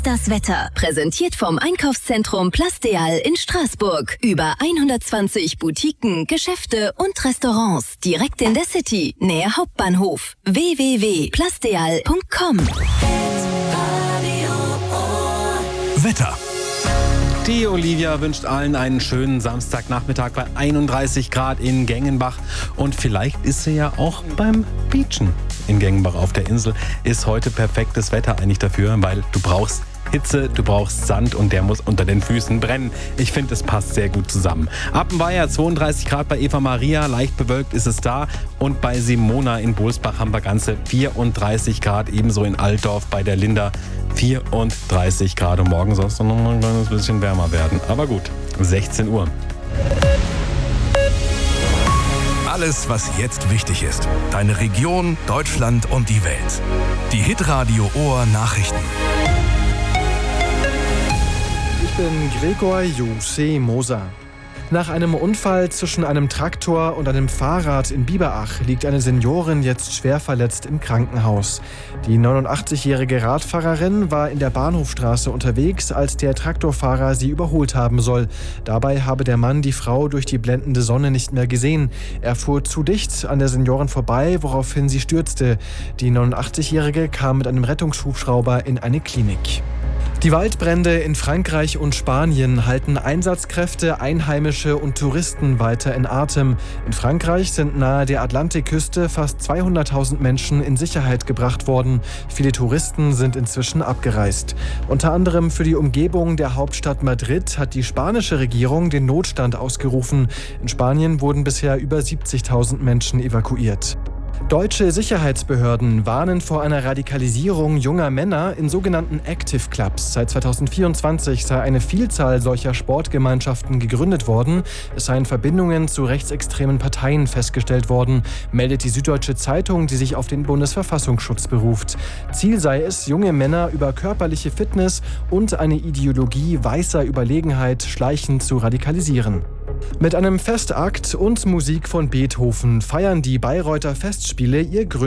ist das Wetter. Präsentiert vom Einkaufszentrum Plasteal in Straßburg. Über 120 Boutiquen, Geschäfte und Restaurants. Direkt in der City, nähe Hauptbahnhof. www.plasteal.com. Wetter. Die Olivia wünscht allen einen schönen Samstagnachmittag bei 31 Grad in Gengenbach. Und vielleicht ist sie ja auch beim Beachen in Gengenbach auf der Insel. Ist heute perfektes Wetter eigentlich dafür, weil du brauchst Hitze, du brauchst Sand und der muss unter den Füßen brennen. Ich finde, es passt sehr gut zusammen. Appenweier 32 Grad bei Eva Maria, leicht bewölkt ist es da. Und bei Simona in Bohlsbach haben wir ganze 34 Grad, ebenso in Altdorf bei der Linda 34 Grad. Und morgen soll es noch mal ein kleines bisschen wärmer werden. Aber gut, 16 Uhr. Alles, was jetzt wichtig ist. Deine Region, Deutschland und die Welt. Die Hitradio Ohr Nachrichten. Ich bin Gregor Jose Moser. Nach einem Unfall zwischen einem Traktor und einem Fahrrad in Biberach liegt eine Seniorin jetzt schwer verletzt im Krankenhaus. Die 89-jährige Radfahrerin war in der Bahnhofstraße unterwegs, als der Traktorfahrer sie überholt haben soll. Dabei habe der Mann die Frau durch die blendende Sonne nicht mehr gesehen. Er fuhr zu dicht an der Seniorin vorbei, woraufhin sie stürzte. Die 89-jährige kam mit einem Rettungshubschrauber in eine Klinik. Die Waldbrände in Frankreich und Spanien halten Einsatzkräfte, Einheimische und Touristen weiter in Atem. In Frankreich sind nahe der Atlantikküste fast 200.000 Menschen in Sicherheit gebracht worden. Viele Touristen sind inzwischen abgereist. Unter anderem für die Umgebung der Hauptstadt Madrid hat die spanische Regierung den Notstand ausgerufen. In Spanien wurden bisher über 70.000 Menschen evakuiert. Deutsche Sicherheitsbehörden warnen vor einer Radikalisierung junger Männer in sogenannten Active Clubs. Seit 2024 sei eine Vielzahl solcher Sportgemeinschaften gegründet worden. Es seien Verbindungen zu rechtsextremen Parteien festgestellt worden, meldet die Süddeutsche Zeitung, die sich auf den Bundesverfassungsschutz beruft. Ziel sei es, junge Männer über körperliche Fitness und eine Ideologie weißer Überlegenheit schleichend zu radikalisieren. Mit einem Festakt und Musik von Beethoven feiern die Bayreuther Festspiele ihr